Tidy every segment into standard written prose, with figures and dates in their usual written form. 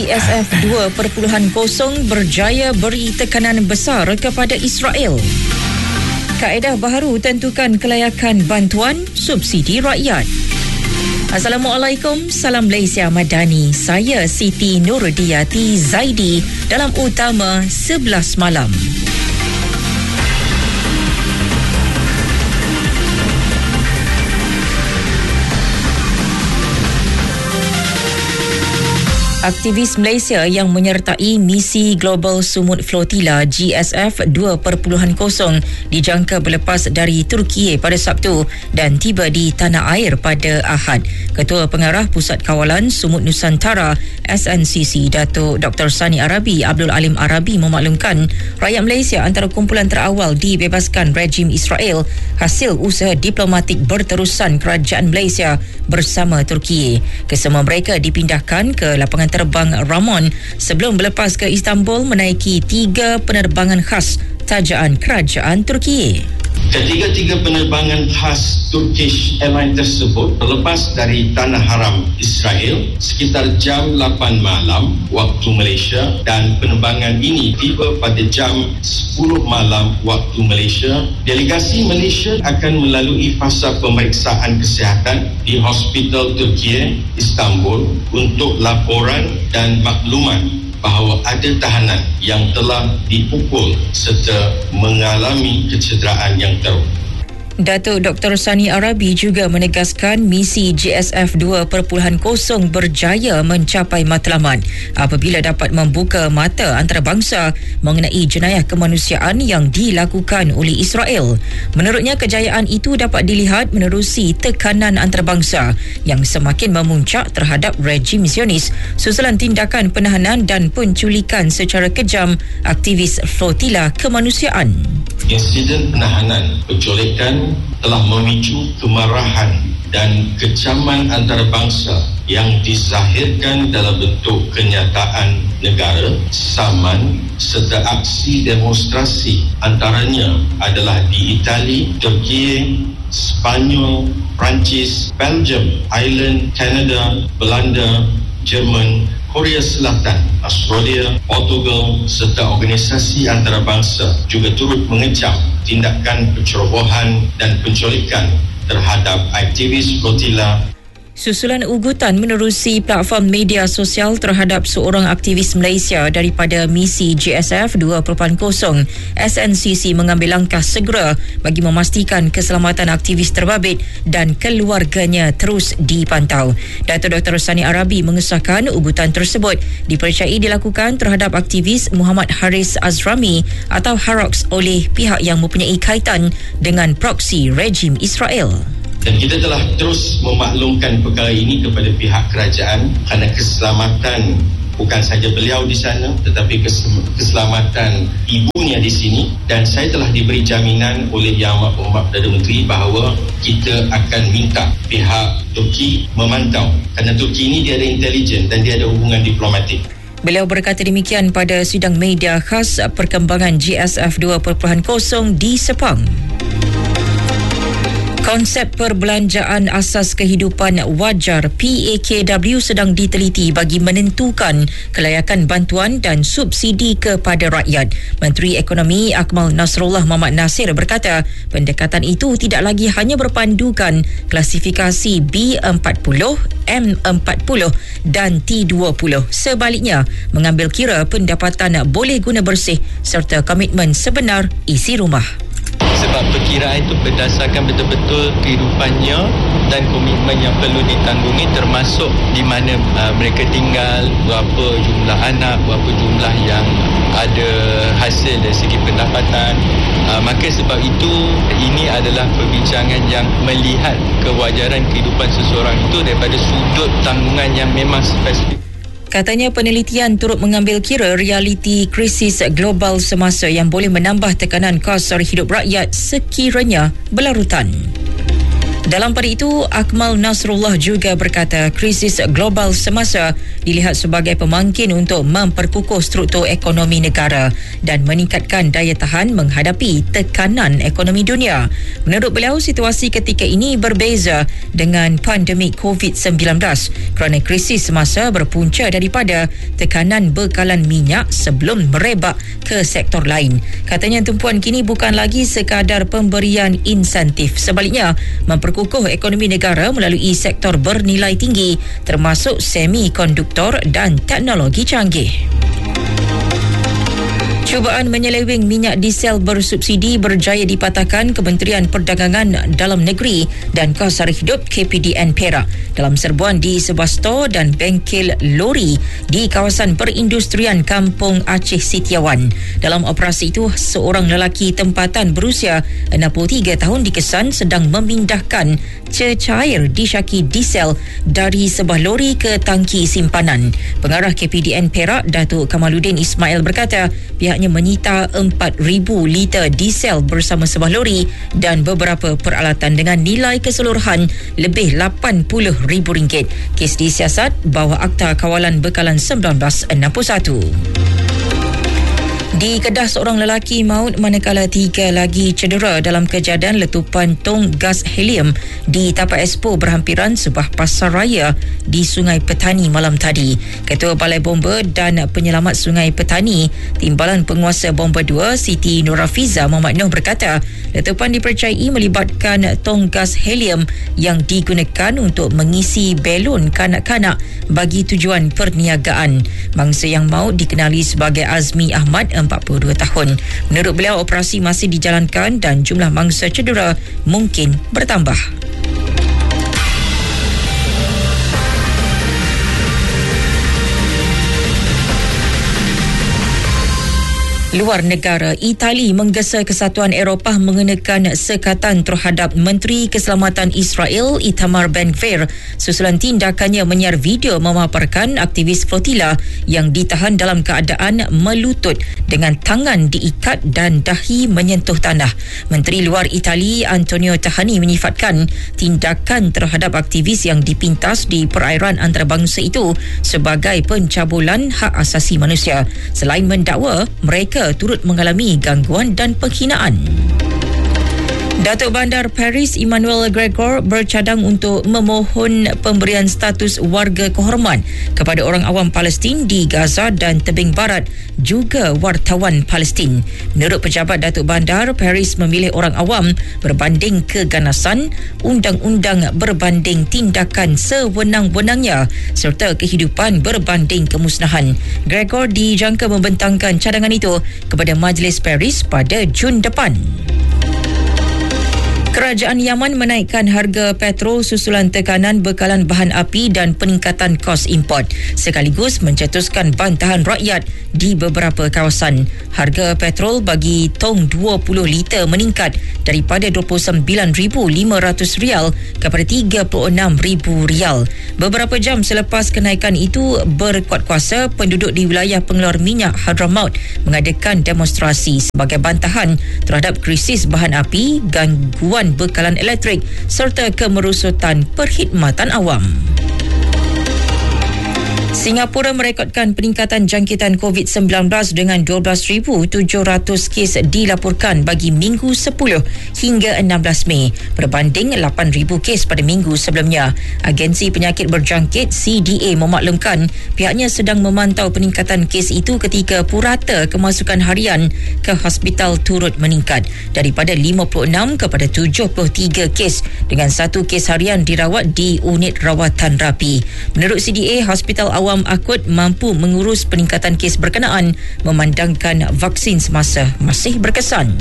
ISF 2.0 berjaya beri tekanan besar kepada Israel. Kaedah baharu tentukan kelayakan bantuan subsidi rakyat. Assalamualaikum, salam Malaysia Madani. Saya Siti Nurdiati Zaidi dalam Utama 11 Malam. Aktivis Malaysia yang menyertai misi Global Sumut Flotilla GSF 2.0 dijangka berlepas dari Turki pada Sabtu dan tiba di tanah air pada Ahad. Ketua Pengarah Pusat Kawalan Sumut Nusantara SNCC Datuk Dr. Sani Arabi Abdul Alim Arabi memaklumkan rakyat Malaysia antara kumpulan terawal dibebaskan rejim Israel hasil usaha diplomatik berterusan kerajaan Malaysia bersama Turki. Kesemua mereka dipindahkan ke lapangan terbang Ramon sebelum berlepas ke Istanbul menaiki 3 penerbangan khas tajaan kerajaan Turki. Ketiga-tiga penerbangan khas Turkish Airlines tersebut berlepas dari Tanah Haram Israel sekitar jam 8 malam waktu Malaysia dan penerbangan ini tiba pada jam 10 malam waktu Malaysia. Delegasi Malaysia akan melalui fasa pemeriksaan kesihatan di Hospital Turki Istanbul untuk laporan dan maklumat bahawa ada tahanan yang telah dipukul serta mengalami kecederaan yang teruk. Datuk Dr. Sani Arabi juga menegaskan misi GSF 2.0 berjaya mencapai matlamat apabila dapat membuka mata antarabangsa mengenai jenayah kemanusiaan yang dilakukan oleh Israel. Menurutnya, kejayaan itu dapat dilihat menerusi tekanan antarabangsa yang semakin memuncak terhadap rejim Zionis susulan tindakan penahanan dan penculikan secara kejam aktivis flotilla kemanusiaan. Insiden penahanan penculikan telah memicu kemarahan dan kecaman antarabangsa yang dizahirkan dalam bentuk kenyataan negara, saman serta aksi demonstrasi, antaranya adalah di Itali, Turki, Spanyol, Perancis, Belgium, Ireland, Kanada, Belanda, Jerman, Korea Selatan, Australia, Portugal serta organisasi antarabangsa juga turut mengecam tindakan pencerobohan dan penculikan terhadap aktivis flotilla. Susulan ugutan menerusi platform media sosial terhadap seorang aktivis Malaysia daripada misi GSF 2.0, SNCC mengambil langkah segera bagi memastikan keselamatan aktivis terbabit dan keluarganya terus dipantau. Datuk Dr. Sani Arabi mengesahkan ugutan tersebut dipercayai dilakukan terhadap aktivis Muhammad Haris Azrami atau Harox oleh pihak yang mempunyai kaitan dengan proksi rejim Israel. Dan kita telah terus memaklumkan perkara ini kepada pihak kerajaan kerana keselamatan bukan sahaja beliau di sana tetapi keselamatan ibunya di sini, dan saya telah diberi jaminan oleh Yang Amat Berhormat Perdana Menteri bahawa kita akan minta pihak Turki memantau kerana Turki ini dia ada intelijen dan dia ada hubungan diplomatik. Beliau berkata demikian pada sidang media khas perkembangan GSF 2.0 di Sepang. Konsep perbelanjaan asas kehidupan wajar PAKW sedang diteliti bagi menentukan kelayakan bantuan dan subsidi kepada rakyat. Menteri Ekonomi Akmal Nasrullah Muhammad Nasir berkata pendekatan itu tidak lagi hanya berpandukan klasifikasi B40, M40 dan T20. Sebaliknya, mengambil kira pendapatan boleh guna bersih serta komitmen sebenar isi rumah. Sebab perkiraan itu berdasarkan betul-betul kehidupannya dan komitmen yang perlu ditanggungi, termasuk di mana mereka tinggal, berapa jumlah anak, berapa jumlah yang ada hasil dari segi pendapatan. Maka sebab itu ini adalah perbincangan yang melihat kewajaran kehidupan seseorang itu daripada sudut tanggungan yang memang spesifik. Katanya penelitian turut mengambil kira realiti krisis global semasa yang boleh menambah tekanan kos sara hidup rakyat sekiranya berlarutan. Dalam pada itu, Akmal Nasrullah juga berkata krisis global semasa dilihat sebagai pemangkin untuk memperkukuh struktur ekonomi negara dan meningkatkan daya tahan menghadapi tekanan ekonomi dunia. Menurut beliau, situasi ketika ini berbeza dengan pandemik COVID-19 kerana krisis semasa berpunca daripada tekanan bekalan minyak sebelum merebak ke sektor lain. Katanya tumpuan kini bukan lagi sekadar pemberian insentif. Sebaliknya, memperkukuh ekonomi negara melalui sektor bernilai tinggi termasuk semikonduktor dan teknologi canggih. Cubaan menyeleweng minyak diesel bersubsidi berjaya dipatahkan Kementerian Perdagangan Dalam Negeri dan Kos Sara Hidup KPDN Perak dalam serbuan di sebuah stor dan bengkel lori di kawasan perindustrian Kampung Aceh Sitiawan. Dalam operasi itu, seorang lelaki tempatan berusia 63 tahun dikesan sedang memindahkan cecair disyaki diesel dari sebuah lori ke tangki simpanan. Pengarah KPDN Perak, Datuk Kamaluddin Ismail berkata, pihaknya menyita 4,000 liter diesel bersama sebuah lori dan beberapa peralatan dengan nilai keseluruhan lebih RM80,000. Kes disiasat bawah Akta Kawalan Bekalan 1961. Di Kedah, seorang lelaki maut manakala 3 lagi cedera dalam kejadian letupan tong gas helium di tapak Expo berhampiran sebuah pasar raya di Sungai Petani malam tadi. Ketua Balai Bomba dan Penyelamat Sungai Petani, Timbalan Penguasa Bomba 2 Siti Nurafiza Muhammad Noh berkata, letupan dipercayai melibatkan tong gas helium yang digunakan untuk mengisi belon kanak-kanak bagi tujuan perniagaan. Mangsa yang maut dikenali sebagai Azmi Ahmad, 42 tahun. Menurut beliau, operasi masih dijalankan dan jumlah mangsa cedera mungkin bertambah. Luar negara, Itali menggesa Kesatuan Eropah mengenakan sekatan terhadap Menteri Keselamatan Israel Itamar Ben-Gvir susulan tindakannya menyiar video memaparkan aktivis flotila yang ditahan dalam keadaan melutut dengan tangan diikat dan dahi menyentuh tanah. Menteri Luar Itali Antonio Tajani menyifatkan tindakan terhadap aktivis yang dipintas di perairan antarabangsa itu sebagai pencabulan hak asasi manusia. Selain mendakwa, mereka turut mengalami gangguan dan penghinaan. Datuk Bandar Paris Emmanuel Gregor bercadang untuk memohon pemberian status warga kehormat kepada orang awam Palestin di Gaza dan tebing barat, juga wartawan Palestin. Menurut pejabat Datuk Bandar, Paris memilih orang awam berbanding keganasan, undang-undang berbanding tindakan sewenang-wenangnya serta kehidupan berbanding kemusnahan. Gregor dijangka membentangkan cadangan itu kepada Majlis Paris pada Jun depan. Kerajaan Yaman menaikkan harga petrol susulan tekanan bekalan bahan api dan peningkatan kos import, sekaligus mencetuskan bantahan rakyat di beberapa kawasan. Harga petrol bagi tong 20 liter meningkat daripada RM29,500 kepada RM36,000. Beberapa jam selepas kenaikan itu, berkuat kuasa penduduk di wilayah pengeluar minyak Hadramaut mengadakan demonstrasi sebagai bantahan terhadap krisis bahan api, gangguan bekalan elektrik serta kemerosotan perkhidmatan awam. Singapura merekodkan peningkatan jangkitan COVID-19 dengan 12,700 kes dilaporkan bagi minggu 10 hingga 16 Mei berbanding 8,000 kes pada minggu sebelumnya. Agensi Penyakit Berjangkit CDA memaklumkan pihaknya sedang memantau peningkatan kes itu ketika purata kemasukan harian ke hospital turut meningkat daripada 56 kepada 73 kes dengan 1 kes harian dirawat di unit rawatan rapi. Menurut CDA, hospital awam akut mampu mengurus peningkatan kes berkenaan memandangkan vaksin semasa masih berkesan.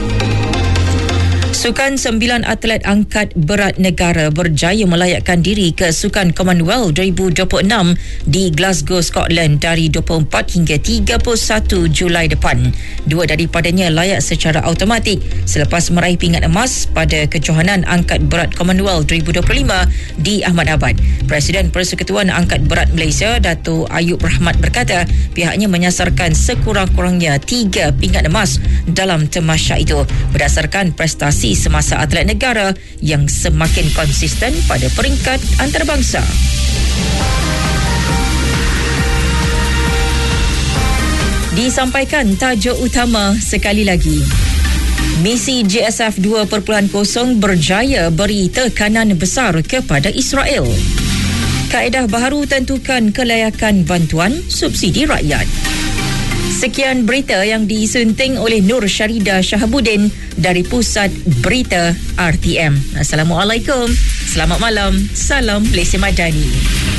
Sukan 9 atlet angkat berat negara berjaya melayakkan diri ke Sukan Commonwealth 2026 di Glasgow, Scotland dari 24 hingga 31 Julai depan. 2 daripadanya layak secara automatik selepas meraih pingat emas pada kejohanan angkat berat Commonwealth 2025 di Ahmedabad. Presiden Persekutuan Angkat Berat Malaysia, Dato' Ayub Rahmat berkata pihaknya menyasarkan sekurang-kurangnya 3 pingat emas dalam tamasya itu berdasarkan prestasi kondisi semasa atlet negara yang semakin konsisten pada peringkat antarabangsa. Disampaikan tajuk utama sekali lagi. Misi GSF 2.0 berjaya beri tekanan besar kepada Israel. Kaedah baharu tentukan kelayakan bantuan subsidi rakyat. Sekian berita yang disunting oleh Nur Syarida Shahabuddin dari Pusat Berita RTM. Assalamualaikum. Selamat malam. Salam Malaysia Madani.